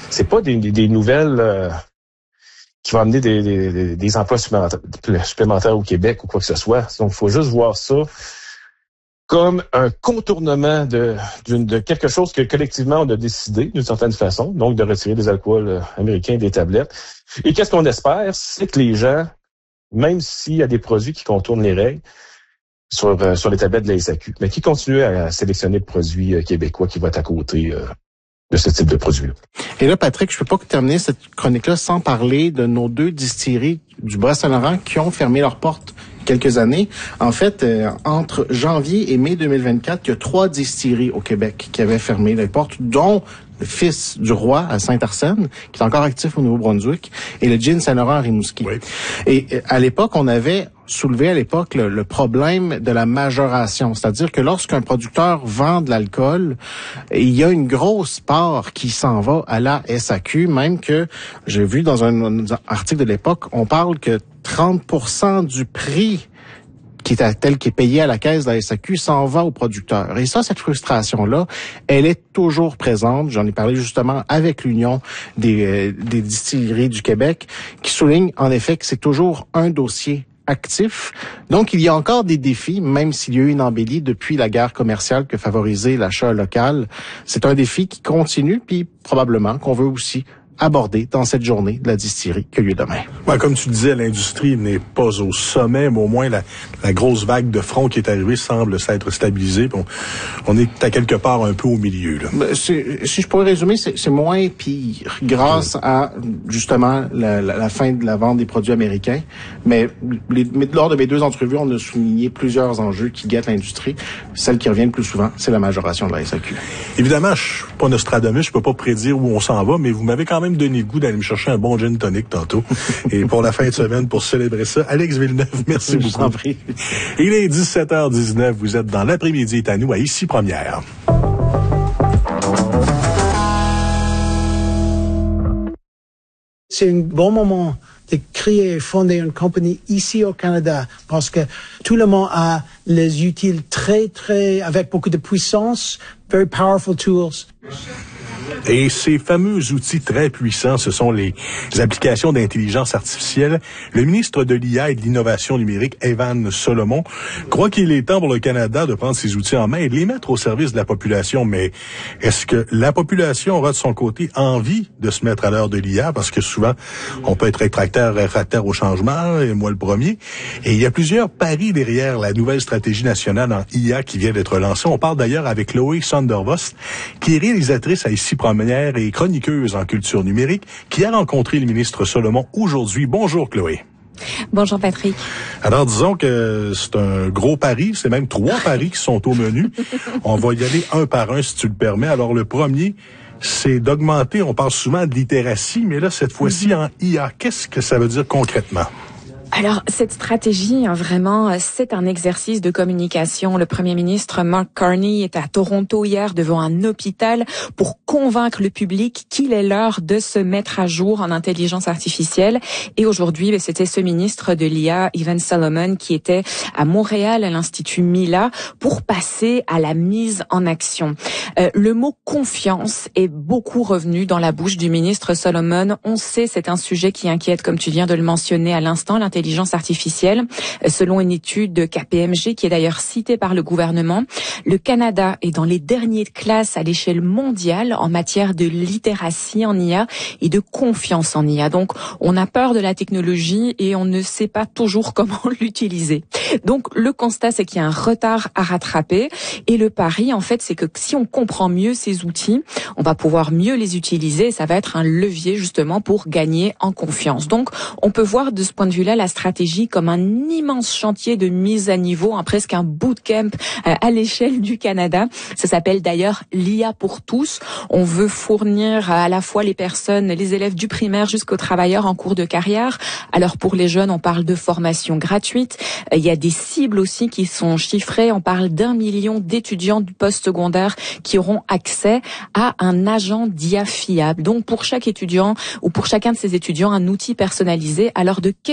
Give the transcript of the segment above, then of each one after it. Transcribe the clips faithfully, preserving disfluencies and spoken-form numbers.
c'est pas des, des, des nouvelles euh, qui vont amener des, des, des emplois supplémentaires, supplémentaires au Québec ou quoi que ce soit. Donc, il faut juste voir ça comme un contournement de, d'une, de quelque chose que collectivement on a décidé d'une certaine façon, donc de retirer des alcools américains des tablettes. Et qu'est-ce qu'on espère, c'est que les gens, même s'il y a des produits qui contournent les règles sur, euh, sur les tablettes de la S A Q, mais qui continuent à sélectionner le produit euh, québécois qui va être à côté euh, de ce type de produit-là. Et là, Patrick, je peux pas terminer cette chronique-là sans parler de nos deux distilleries du Bas-Saint-Laurent qui ont fermé leurs portes quelques années. En fait, euh, entre janvier et mai deux mille vingt-quatre, il y a trois distilleries au Québec qui avaient fermé les portes, dont le Fils du Roi à Saint-Arsène, qui est encore actif au Nouveau-Brunswick, et le Gin Saint-Laurent à Rimouski. Oui. Et euh, à l'époque, on avait soulevé à l'époque le, le problème de la majoration, c'est-à-dire que lorsqu'un producteur vend de l'alcool, il y a une grosse part qui s'en va à la S A Q, même que j'ai vu dans un, un article de l'époque, on parle que trente pour cent du prix qui est à, tel qui est payé à la caisse de la S A Q s'en va au producteur. Et ça, cette frustration-là, elle est toujours présente. J'en ai parlé justement avec l'Union des, euh, des distilleries du Québec, qui souligne en effet que c'est toujours un dossier actif. Donc, il y a encore des défis, même s'il y a eu une embellie depuis la guerre commerciale que favorisait l'achat local. C'est un défi qui continue, puis probablement qu'on veut aussi aborder dans cette journée de la distillerie qui a lieu demain. Ouais, comme tu disais, l'industrie n'est pas au sommet, mais au moins la, la grosse vague de front qui est arrivée semble s'être stabilisée. On, on est à quelque part un peu au milieu. Là. Ben, c'est, si je pourrais résumer, c'est, c'est moins pire grâce oui. à justement la, la, la fin de la vente des produits américains. Mais, les, mais lors de mes deux entrevues, on a souligné plusieurs enjeux qui guettent l'industrie. Celle qui revient le plus souvent, c'est la majoration de la S A Q. Évidemment, je suis pas Nostradamus, je peux pas prédire où on s'en va, mais vous m'avez quand même donné le goût d'aller me chercher un bon gin tonic tantôt. Et pour la fin de semaine, pour célébrer ça, Alex Villeneuve, merci je beaucoup. T'en prie. Il est dix-sept heures dix-neuf, vous êtes dans l'après-midi est à nous à Ici Première. C'est un bon moment de créer et fonder une compagnie ici au Canada parce que tout le monde a les outils très, très, avec beaucoup de puissance, very powerful tools. Et ces fameux outils très puissants, ce sont les applications d'intelligence artificielle. Le ministre de l'I A et de l'Innovation numérique, Evan Solomon, croit qu'il est temps pour le Canada de prendre ces outils en main et de les mettre au service de la population. Mais est-ce que la population aura de son côté envie de se mettre à l'heure de l'I A? Parce que souvent, on peut être rétractaire, réfractaire au changement, et moi le premier. Et il y a plusieurs paris derrière la nouvelle stratégie nationale en I A qui vient d'être lancée. On parle d'ailleurs avec Chloé Sondervost, qui est réalisatrice à Ici Première et chroniqueuse en culture numérique, qui a rencontré le ministre Solomon aujourd'hui. Bonjour Chloé. Bonjour Patrick. Alors disons que c'est un gros pari, c'est même trois paris qui sont au menu. On va y aller un par un si tu le permets. Alors le premier, c'est d'augmenter, on parle souvent de littératie, mais là cette fois-ci en I A. Qu'est-ce que ça veut dire concrètement? Alors, cette stratégie, hein, vraiment, c'est un exercice de communication. Le Premier ministre Mark Carney était à Toronto hier devant un hôpital pour convaincre le public qu'il est l'heure de se mettre à jour en intelligence artificielle. Et aujourd'hui, c'était ce ministre de l'I A, Evan Solomon, qui était à Montréal, à l'Institut Mila, pour passer à la mise en action. Euh, le mot confiance est beaucoup revenu dans la bouche du ministre Solomon. On sait, c'est un sujet qui inquiète, comme tu viens de le mentionner à l'instant, l'intelligence L'intelligence artificielle. Selon une étude de K P M G qui est d'ailleurs citée par le gouvernement, le Canada est dans les dernières classes à l'échelle mondiale en matière de littératie en I A et de confiance en I A. Donc, on a peur de la technologie et on ne sait pas toujours comment l'utiliser. Donc, le constat, c'est qu'il y a un retard à rattraper et le pari, en fait, c'est que si on comprend mieux ces outils, on va pouvoir mieux les utiliser et ça va être un levier justement pour gagner en confiance. Donc, on peut voir de ce point de vue-là la stratégie comme un immense chantier de mise à niveau, hein, presque un bootcamp euh, à l'échelle du Canada. Ça s'appelle d'ailleurs l'I A pour tous. On veut fournir à la fois les personnes, les élèves du primaire jusqu'aux travailleurs en cours de carrière. Alors pour les jeunes, on parle de formation gratuite. Euh, il y a des cibles aussi qui sont chiffrées. On parle d'un million d'étudiants du post-secondaire qui auront accès à un agent d'I A fiable. Donc pour chaque étudiant ou pour chacun de ces étudiants, un outil personnalisé. Alors de quel outil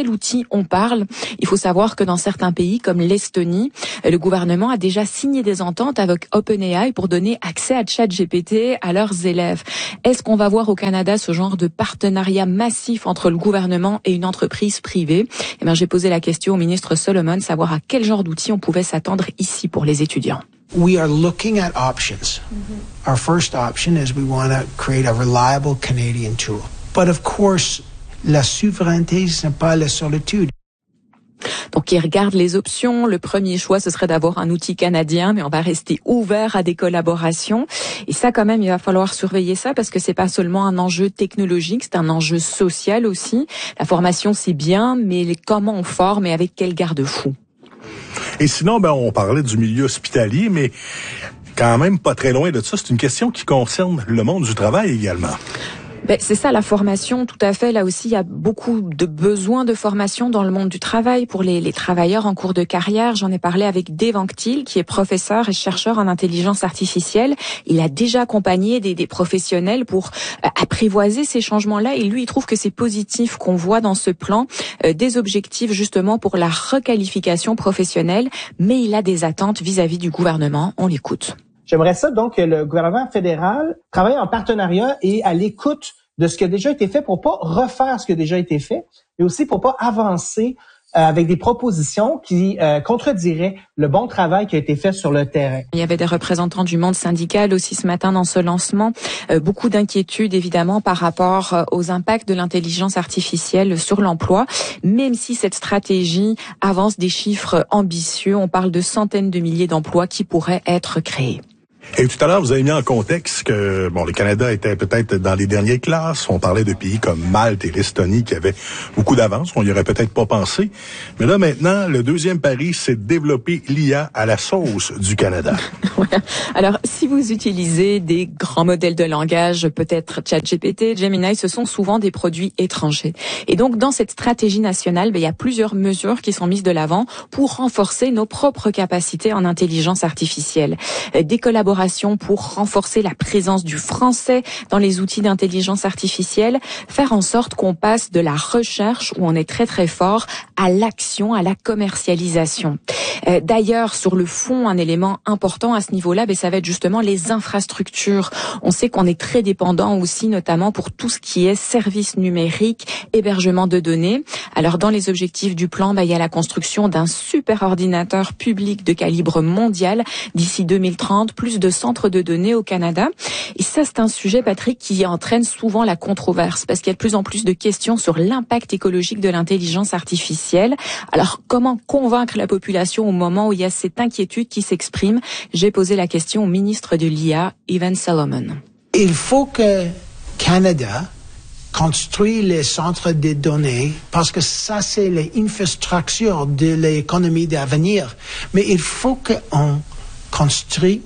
qui on parle? Il faut savoir que dans certains pays comme l'Estonie, le gouvernement a déjà signé des ententes avec OpenAI pour donner accès à ChatGPT à leurs élèves. Est-ce qu'on va voir au Canada ce genre de partenariat massif entre le gouvernement et une entreprise privée? Eh bien, j'ai posé la question au ministre Solomon, savoir à quel genre d'outils on pouvait s'attendre ici pour les étudiants. We are looking at options. Mm-hmm. Our first option is we want to create a reliable Canadian tool. But of course, la souveraineté, ce n'est pas la solitude. Donc, ils regardent les options. Le premier choix, ce serait d'avoir un outil canadien, mais on va rester ouvert à des collaborations. Et ça, quand même, il va falloir surveiller ça parce que c'est pas seulement un enjeu technologique, c'est un enjeu social aussi. La formation, c'est bien, mais comment on forme et avec quel garde-fou? Et sinon, ben, on parlait du milieu hospitalier, mais quand même pas très loin de ça. C'est une question qui concerne le monde du travail également. Ben, c'est ça, la formation, tout à fait. Là aussi, il y a beaucoup de besoins de formation dans le monde du travail pour les, les travailleurs en cours de carrière. J'en ai parlé avec Dave Anctil, qui est professeur et chercheur en intelligence artificielle. Il a déjà accompagné des, des professionnels pour euh, apprivoiser ces changements-là. Et lui, il trouve que c'est positif qu'on voit dans ce plan euh, des objectifs justement pour la requalification professionnelle. Mais il a des attentes vis-à-vis du gouvernement. On l'écoute. J'aimerais ça donc que le gouvernement fédéral travaille en partenariat et à l'écoute de ce qui a déjà été fait pour pas refaire ce qui a déjà été fait, mais aussi pour pas avancer euh, avec des propositions qui euh, contrediraient le bon travail qui a été fait sur le terrain. Il y avait des représentants du monde syndical aussi ce matin dans ce lancement. Euh, beaucoup d'inquiétudes évidemment par rapport aux impacts de l'intelligence artificielle sur l'emploi, même si cette stratégie avance des chiffres ambitieux. On parle de centaines de milliers d'emplois qui pourraient être créés. Et tout à l'heure, vous avez mis en contexte que bon, le Canada était peut-être dans les dernières classes. On parlait de pays comme Malte et l'Estonie qui avaient beaucoup d'avance. On y aurait peut-être pas pensé. Mais là, maintenant, le deuxième pari, c'est de développer l'I A à la sauce du Canada. Ouais. Alors, si vous utilisez des grands modèles de langage, peut-être ChatGPT, Gemini, ce sont souvent des produits étrangers. Et donc, dans cette stratégie nationale, ben, il y a plusieurs mesures qui sont mises de l'avant pour renforcer nos propres capacités en intelligence artificielle. Des collaborations pour renforcer la présence du français dans les outils d'intelligence artificielle, faire en sorte qu'on passe de la recherche, où on est très très fort, à l'action, à la commercialisation. Euh, d'ailleurs, sur le fond, un élément important à ce niveau-là, ben, ça va être justement les infrastructures. On sait qu'on est très dépendant aussi, notamment pour tout ce qui est services numériques, hébergement de données. Alors, dans les objectifs du plan, ben, il y a la construction d'un super ordinateur public de calibre mondial d'ici deux mille trente, plus de centres de données au Canada. Et ça, c'est un sujet, Patrick, qui entraîne souvent la controverse parce qu'il y a de plus en plus de questions sur l'impact écologique de l'intelligence artificielle. Alors, comment convaincre la population au moment où il y a cette inquiétude qui s'exprime? J'ai posé la question au ministre de l'I A, Evan Solomon. Il faut que Canada construise les centres de données parce que ça, c'est l'infrastructure de l'économie d'avenir. Mais il faut qu'on construise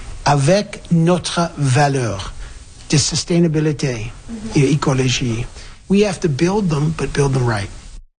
avec notre valeur de sustainabilité et écologie. We have to build them, but build them right.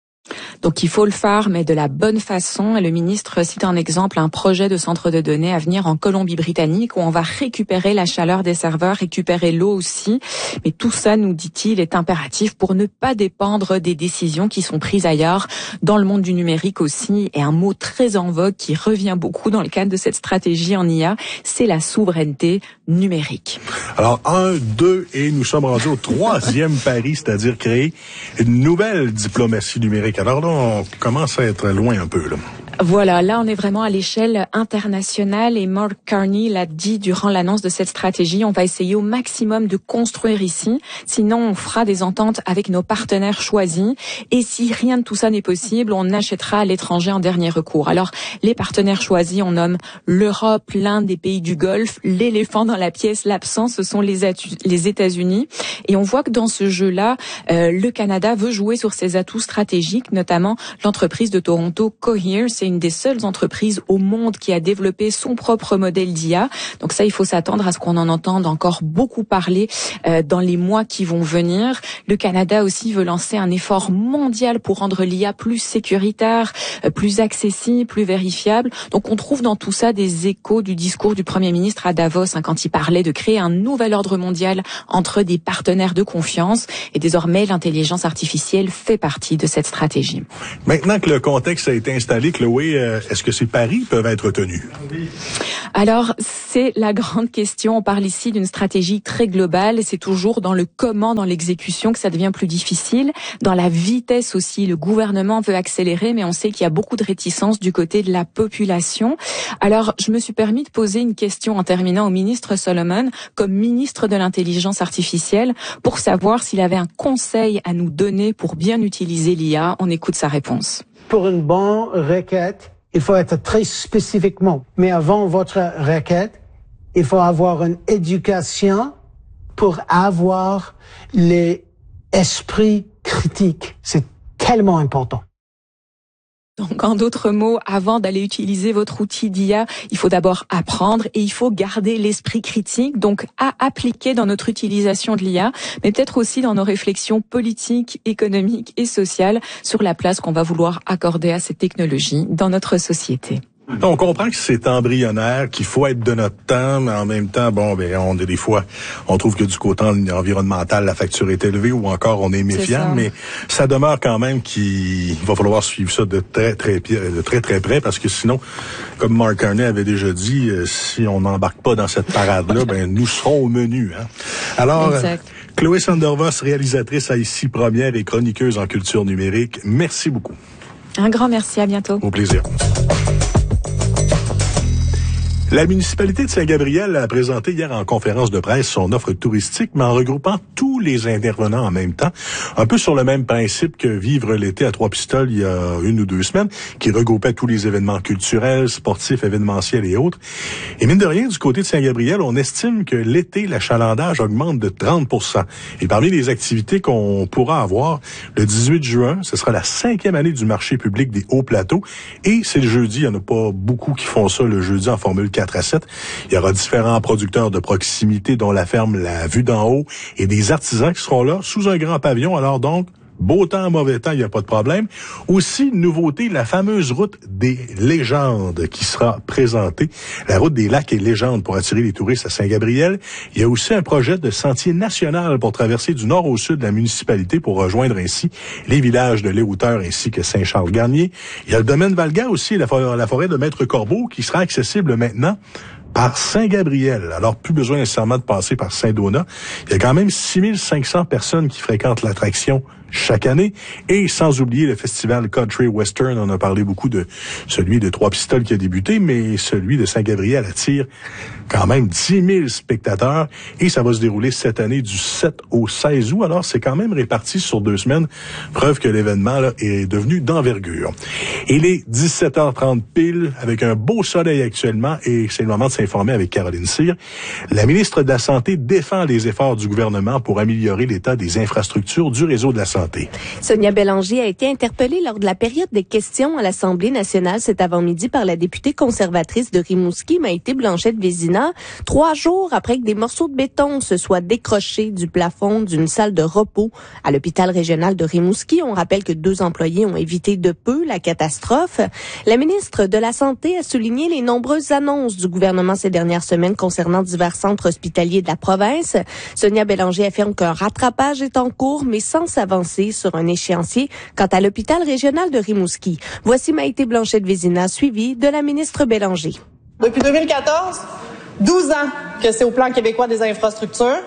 Donc il faut le faire, mais de la bonne façon. Et le ministre cite un exemple, un projet de centre de données à venir en Colombie-Britannique où on va récupérer la chaleur des serveurs, récupérer l'eau aussi. Mais tout ça, nous dit-il, est impératif pour ne pas dépendre des décisions qui sont prises ailleurs, dans le monde du numérique aussi. Et un mot très en vogue qui revient beaucoup dans le cadre de cette stratégie en I A, c'est la souveraineté numérique. Alors, un, deux, et nous sommes rendus au troisième pari, c'est-à-dire créer une nouvelle diplomatie numérique. Alors là, on commence à être loin un peu, là. Voilà, là on est vraiment à l'échelle internationale et Mark Carney l'a dit durant l'annonce de cette stratégie, on va essayer au maximum de construire ici, sinon on fera des ententes avec nos partenaires choisis et si rien de tout ça n'est possible, on achètera à l'étranger en dernier recours. Alors les partenaires choisis, on nomme l'Europe, l'Inde, des pays du Golfe, l'éléphant dans la pièce, l'absent, ce sont les, atu- les États-Unis et on voit que dans ce jeu-là, euh, le Canada veut jouer sur ses atouts stratégiques, notamment l'entreprise de Toronto Cohere, c'est une des seules entreprises au monde qui a développé son propre modèle d'I A. Donc ça, il faut s'attendre à ce qu'on en entende encore beaucoup parler euh, dans les mois qui vont venir. Le Canada aussi veut lancer un effort mondial pour rendre l'I A plus sécuritaire, euh, plus accessible, plus vérifiable. Donc on trouve dans tout ça des échos du discours du Premier ministre à Davos, hein, quand il parlait de créer un nouvel ordre mondial entre des partenaires partenaire de confiance et désormais l'intelligence artificielle fait partie de cette stratégie. Maintenant que le contexte a été installé, Chloé, euh, est-ce que ces paris peuvent être tenus? Alors, c'est la grande question. On parle ici d'une stratégie très globale et c'est toujours dans le comment, dans l'exécution que ça devient plus difficile. Dans la vitesse aussi, le gouvernement veut accélérer, mais on sait qu'il y a beaucoup de réticence du côté de la population. Alors, je me suis permis de poser une question en terminant au ministre Solomon, comme ministre de l'intelligence artificielle, pour savoir s'il avait un conseil à nous donner pour bien utiliser l'I A. On écoute sa réponse. Pour une bonne requête, il faut être très spécifiquement. Mais avant votre requête, il faut avoir une éducation pour avoir l'esprit critique. C'est tellement important. Donc, en d'autres mots, avant d'aller utiliser votre outil d'I A, il faut d'abord apprendre et il faut garder l'esprit critique, donc à appliquer dans notre utilisation de l'I A, mais peut-être aussi dans nos réflexions politiques, économiques et sociales sur la place qu'on va vouloir accorder à ces technologies dans notre société. On comprend que c'est embryonnaire, qu'il faut être de notre temps, mais en même temps, bon, ben, on des fois, on trouve que du côté environnemental, la facture est élevée ou encore on est méfiant, mais ça demeure quand même qu'il va falloir suivre ça de très, très, de très, très près parce que sinon, comme Mark Carney avait déjà dit, si on n'embarque pas dans cette parade-là, ben, nous serons au menu, hein. Alors, exact. Chloé Sandervos, réalisatrice à Ici Première et chroniqueuse en culture numérique, merci beaucoup. Un grand merci, à bientôt. Au plaisir. La municipalité de Saint-Gabriel a présenté hier en conférence de presse son offre touristique, mais en regroupant tous les intervenants en même temps, un peu sur le même principe que Vivre l'été à Trois-Pistoles il y a une ou deux semaines, qui regroupait tous les événements culturels, sportifs, événementiels et autres. Et mine de rien, du côté de Saint-Gabriel, on estime que l'été, l'achalandage augmente de trente pour cent. Et parmi les activités qu'on pourra avoir, le dix-huit juin, ce sera la cinquième année du marché public des Hauts-Plateaux. Et c'est le jeudi, il n'y en a pas beaucoup qui font ça le jeudi en formule quatre à sept. Il y aura différents producteurs de proximité, dont la ferme La Vue d'en haut, et des artisans qui seront là sous un grand pavillon. Alors donc, beau temps, mauvais temps, il n'y a pas de problème. Aussi, nouveauté, la fameuse route des légendes qui sera présentée. La route des lacs et légendes pour attirer les touristes à Saint-Gabriel. Il y a aussi un projet de sentier national pour traverser du nord au sud de la municipalité pour rejoindre ainsi les villages de Léhauteur ainsi que Saint-Charles-Garnier. Il y a le domaine Valga aussi, la forêt, la forêt de Maître Corbeau qui sera accessible maintenant par Saint-Gabriel. Alors, plus besoin nécessairement de passer par Saint-Donat. Il y a quand même six mille cinq cents personnes qui fréquentent l'attraction chaque année. Et sans oublier le festival Country Western, on a parlé beaucoup de celui de Trois-Pistoles qui a débuté, mais celui de Saint-Gabriel attire quand même dix mille spectateurs. Et ça va se dérouler cette année du sept au seize août. Alors, c'est quand même réparti sur deux semaines. Preuve que l'événement là est devenu d'envergure. Il est dix-sept heures trente pile, avec un beau soleil actuellement, et c'est le moment de s'informer avec Caroline Cyr. La ministre de la Santé défend les efforts du gouvernement pour améliorer l'état des infrastructures du réseau de la santé. Sonia Bélanger a été interpellée lors de la période des questions à l'Assemblée nationale cet avant-midi par la députée conservatrice de Rimouski, Maïté Blanchette-Vézina, trois jours après que des morceaux de béton se soient décrochés du plafond d'une salle de repos à l'hôpital régional de Rimouski. On rappelle que deux employés ont évité de peu la catastrophe. La ministre de la Santé a souligné les nombreuses annonces du gouvernement ces dernières semaines concernant divers centres hospitaliers de la province. Sonia Bélanger affirme qu'un rattrapage est en cours, mais sans s'avancer sur un échéancier quant à l'hôpital régional de Rimouski. Voici Maïté Blanchette-Vézina, suivie de la ministre Bélanger. Depuis deux mille quatorze, douze ans que c'est au plan québécois des infrastructures.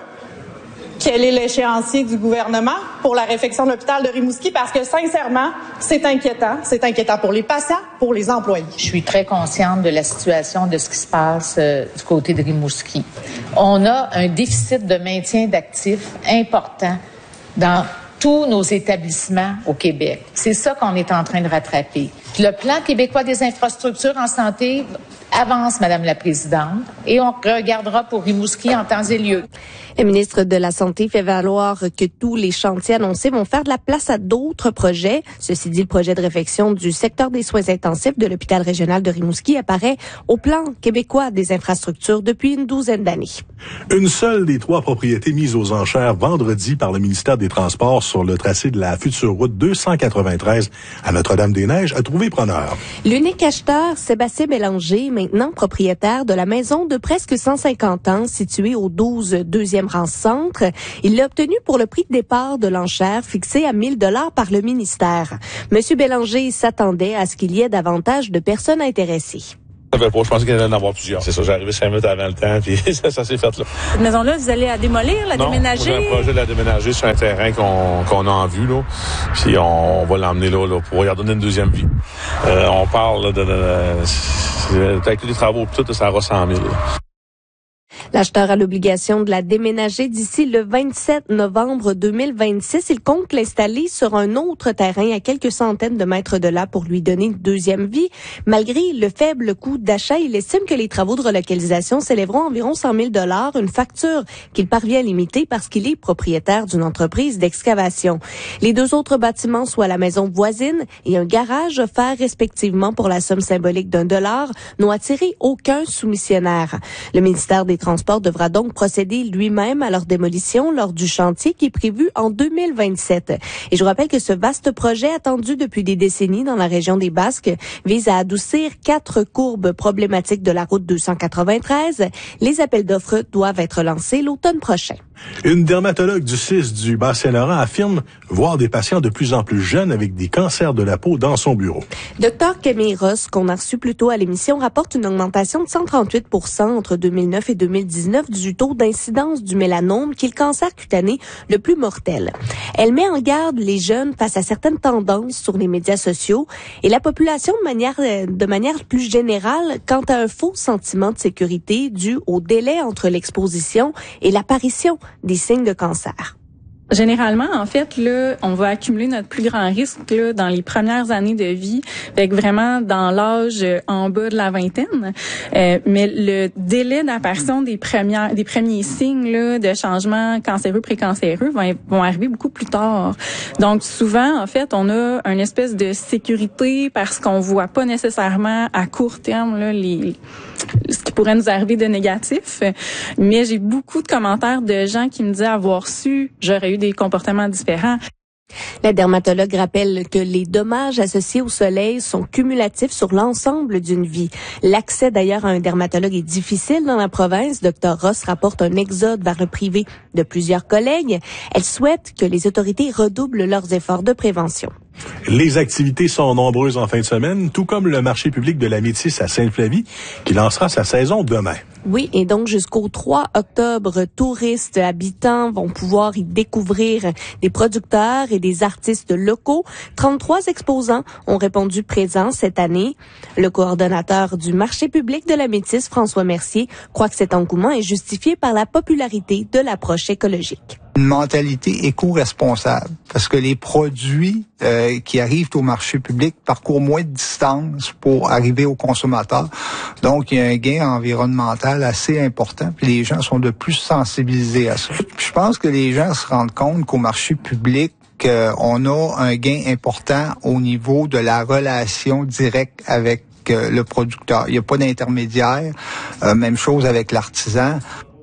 Quel est l'échéancier du gouvernement pour la réfection de l'hôpital de Rimouski? Parce que, sincèrement, c'est inquiétant. C'est inquiétant pour les patients, pour les employés. Je suis très consciente de la situation, de ce qui se passe euh, du côté de Rimouski. On a un déficit de maintien d'actifs important dans tous nos établissements au Québec. C'est ça qu'on est en train de rattraper. Le plan québécois des infrastructures en santé avance, Madame la Présidente, et on regardera pour Rimouski en temps et lieu. Le ministre de la Santé fait valoir que tous les chantiers annoncés vont faire de la place à d'autres projets. Ceci dit, le projet de réfection du secteur des soins intensifs de l'hôpital régional de Rimouski apparaît au plan québécois des infrastructures depuis une douzaine d'années. Une seule des trois propriétés mises aux enchères vendredi par le ministère des Transports sur le tracé de la future route deux cent quatre-vingt-treize à Notre-Dame-des-Neiges a trouvé preneur. L'unique acheteur, Sébastien Bélanger, maintenant propriétaire de la maison de presque cent cinquante ans située au douze deuxième deuxième rang centre. Il l'a obtenu pour le prix de départ de l'enchère fixé à mille dollars par le ministère. Monsieur Bélanger s'attendait à ce qu'il y ait davantage de personnes intéressées. Je pensais qu'il allait en avoir plusieurs. C'est ça, j'ai arrivé cinq minutes avant le temps, puis ça, ça s'est fait là. Cette maison-là, vous allez la démolir, la non, déménager? Non, j'ai un projet de la déménager sur un terrain qu'on qu'on a en vue, là. Puis on, on va l'emmener là, là, pour y redonner une deuxième vie. Euh, on parle là, de... de, de, de avec tous les travaux, tout, ça aura cent mille. L'acheteur a l'obligation de la déménager d'ici le vingt-sept novembre deux mille vingt-six. Il compte l'installer sur un autre terrain à quelques centaines de mètres de là pour lui donner une deuxième vie. Malgré le faible coût d'achat, il estime que les travaux de relocalisation s'élèveront à environ cent mille dollars, une facture qu'il parvient à limiter parce qu'il est propriétaire d'une entreprise d'excavation. Les deux autres bâtiments, soit la maison voisine et un garage offert respectivement pour la somme symbolique d'un dollar, n'ont attiré aucun soumissionnaire. Le ministère des Transports devra donc procéder lui-même à leur démolition lors du chantier qui est prévu en deux mille vingt-sept. Et je vous rappelle que ce vaste projet, attendu depuis des décennies dans la région des Basques, vise à adoucir quatre courbes problématiques de la route deux cent quatre-vingt-treize. Les appels d'offres doivent être lancés l'automne prochain. Une dermatologue du C I S du Bas-Saint-Laurent affirme voir des patients de plus en plus jeunes avec des cancers de la peau dans son bureau. Docteur Camille Ross, qu'on a reçu plus tôt à l'émission, rapporte une augmentation de cent trente-huit pour cent entre deux mille neuf et deux mille dix-neuf du taux d'incidence du mélanome, qui est le cancer cutané le plus mortel. Elle met en garde les jeunes face à certaines tendances sur les médias sociaux et la population de manière, de manière plus générale quant à un faux sentiment de sécurité dû au délai entre l'exposition et l'apparition des signes de cancer. Généralement, en fait, là, on va accumuler notre plus grand risque là dans les premières années de vie, avec vraiment dans l'âge en bas de la vingtaine. Euh, mais le délai d'apparition des premières, des premiers signes là de changement cancéreux, précancéreux vont, vont arriver beaucoup plus tard. Donc, souvent, en fait, on a une espèce de sécurité parce qu'on voit pas nécessairement à court terme là les ce qui pourrait nous arriver de négatif. Mais j'ai beaucoup de commentaires de gens qui me disent avoir su, j'aurais eu des comportements différents. La dermatologue rappelle que les dommages associés au soleil sont cumulatifs sur l'ensemble d'une vie. L'accès d'ailleurs à un dermatologue est difficile dans la province. Docteur Ross rapporte un exode vers le privé de plusieurs collègues. Elle souhaite que les autorités redoublent leurs efforts de prévention. Les activités sont nombreuses en fin de semaine, tout comme le marché public de la Métis à Sainte-Flavie, qui lancera sa saison demain. Oui, et donc jusqu'au trois octobre, touristes, habitants vont pouvoir y découvrir des producteurs et des artistes locaux. trente-trois exposants ont répondu présents cette année. Le coordonnateur du marché public de la Métis, François Mercier, croit que cet engouement est justifié par la popularité de l'approche écologique. Une mentalité éco-responsable, parce que les produits euh, qui arrivent au marché public parcourent moins de distance pour arriver aux consommateurs. Donc, il y a un gain environnemental assez important, puis les gens sont de plus sensibilisés à ça. Je pense que les gens se rendent compte qu'au marché public, on a un gain important au niveau de la relation directe avec euh, le producteur. Il n'y a pas d'intermédiaire. Euh, même chose avec l'artisan.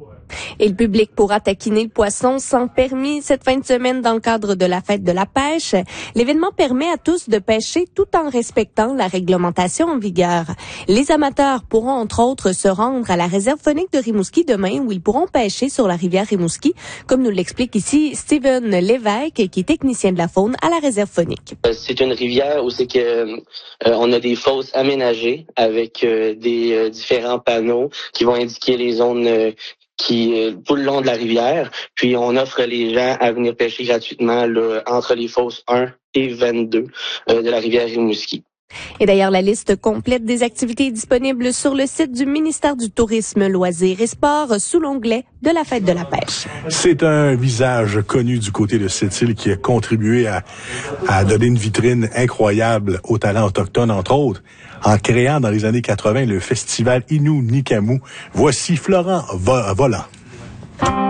Et le public pourra taquiner le poisson sans permis cette fin de semaine dans le cadre de la fête de la pêche. L'événement permet à tous de pêcher tout en respectant la réglementation en vigueur. Les amateurs pourront entre autres se rendre à la réserve faunique de Rimouski demain où ils pourront pêcher sur la rivière Rimouski, comme nous l'explique ici Steven Lévesque, qui est technicien de la faune à la réserve faunique. C'est une rivière où c'est que euh, on a des fosses aménagées avec euh, des euh, différents panneaux qui vont indiquer les zones euh, qui est tout le long de la rivière. Puis on offre les gens à venir pêcher gratuitement là, entre les fosses un et vingt-deux euh, de la rivière Rimouski. Et d'ailleurs, la liste complète des activités est disponible sur le site du ministère du Tourisme, Loisirs et Sports sous l'onglet de la Fête de la pêche. C'est un visage connu du côté de cette île qui a contribué à, à donner une vitrine incroyable aux talents autochtones, entre autres, en créant dans les années quatre-vingt le festival Innu Nikamu. Voici Florent Volant.